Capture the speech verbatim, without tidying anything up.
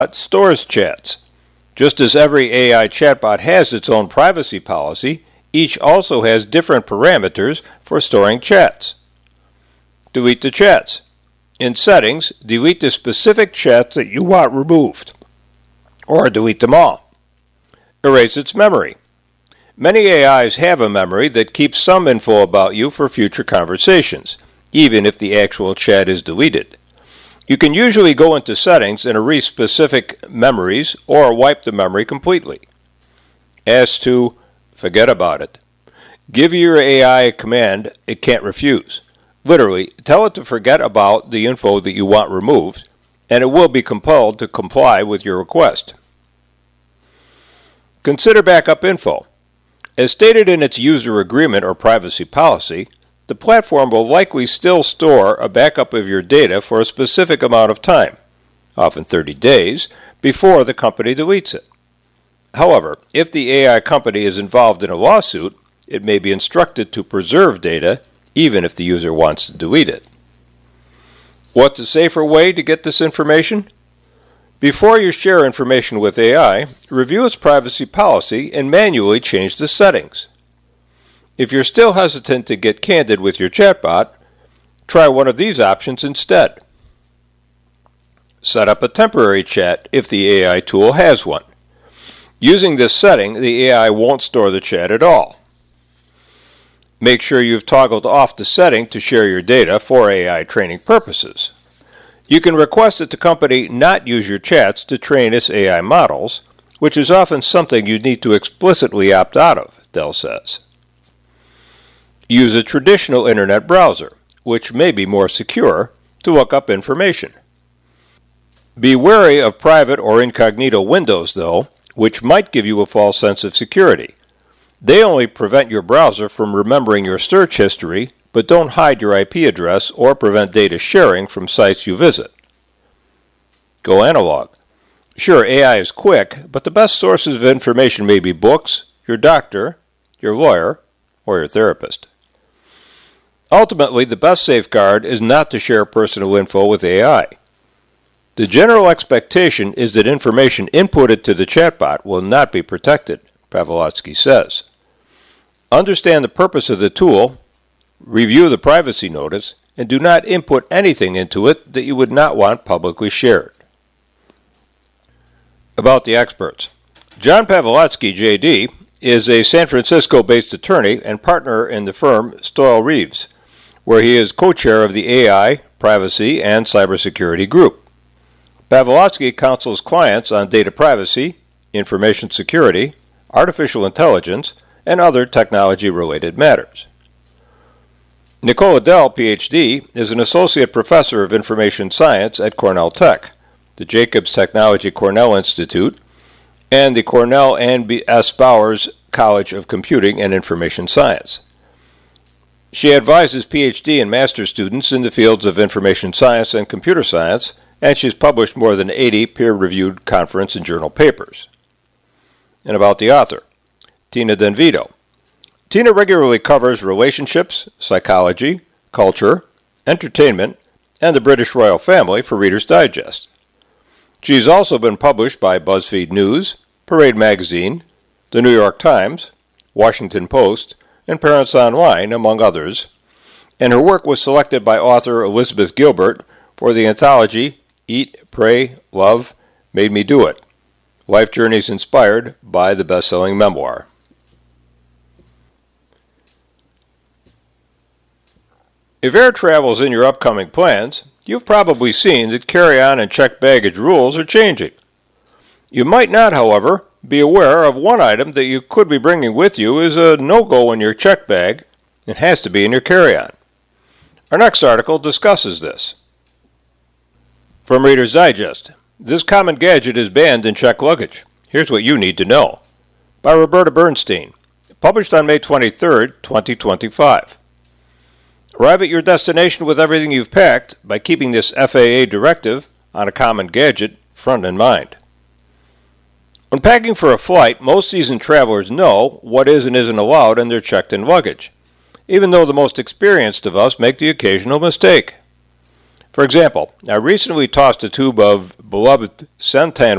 stores chats. Just as every A I chatbot has its own privacy policy, each also has different parameters for storing chats. Delete the chats. In Settings, delete the specific chats that you want removed, or delete them all. Erase its memory. Many A Is have a memory that keeps some info about you for future conversations, even if the actual chat is deleted. You can usually go into Settings and erase specific memories or wipe the memory completely. As to forget about it. Give your A I a command it can't refuse. Literally, tell it to forget about the info that you want removed, and it will be compelled to comply with your request. Consider backup info. As stated in its user agreement or privacy policy, the platform will likely still store a backup of your data for a specific amount of time, often thirty days, before the company deletes it. However, if the A I company is involved in a lawsuit, it may be instructed to preserve data even if the user wants to delete it. What's a safer way to get this information? Before you share information with A I, review its privacy policy and manually change the settings. If you're still hesitant to get candid with your chatbot, try one of these options instead. Set up a temporary chat if the A I tool has one. Using this setting, the A I won't store the chat at all. Make sure you've toggled off the setting to share your data for A I training purposes. You can request that the company not use your chats to train its A I models, which is often something you need to explicitly opt out of, Dell says. Use a traditional internet browser, which may be more secure, to look up information. Be wary of private or incognito windows, though, which might give you a false sense of security. They only prevent your browser from remembering your search history, but don't hide your I P address or prevent data sharing from sites you visit. Go analog. Sure, A I is quick, but the best sources of information may be books, your doctor, your lawyer, or your therapist. Ultimately, the best safeguard is not to share personal info with A I. The general expectation is that information inputted to the chatbot will not be protected, Pavlotsky says. Understand the purpose of the tool, review the privacy notice, and do not input anything into it that you would not want publicly shared. About the experts. John Pavlotsky, J D, is a San Francisco-based attorney and partner in the firm Stoll Rives, where he is co-chair of the A I, Privacy, and Cybersecurity Group. Pavlotsky counsels clients on data privacy, information security, artificial intelligence, and other technology-related matters. Nicola Dell, P H D, is an associate professor of information science at Cornell Tech, the Jacobs Technology Cornell Institute, and the Cornell Ann S. Bowers College of Computing and Information Science. She advises P H D and master's students in the fields of information science and computer science, and she's published more than eighty peer-reviewed conference and journal papers. And about the author, Tina Denvito. Tina regularly covers relationships, psychology, culture, entertainment, and the British royal family for Reader's Digest. She's also been published by BuzzFeed News, Parade Magazine, The New York Times, Washington Post, and Parents Online, among others, and her work was selected by author Elizabeth Gilbert for the anthology Eat, Pray, Love, Made Me Do It, Life Journeys Inspired by the Best-Selling Memoir. If air travel is in your upcoming plans, you've probably seen that carry-on and checked baggage rules are changing. You might not, however, be aware of one item that you could be bringing with you is a no-go in your check bag and has to be in your carry-on. Our next article discusses this. From Reader's Digest, this common gadget is banned in checked luggage. Here's what you need to know. By Roberta Bernstein. Published on May twenty-third, twenty twenty-five. Arrive at your destination with everything you've packed by keeping this F A A directive on a common gadget front in mind. When packing for a flight, most seasoned travelers know what is and isn't allowed in their checked-in luggage, even though the most experienced of us make the occasional mistake. For example, I recently tossed a tube of beloved Sentan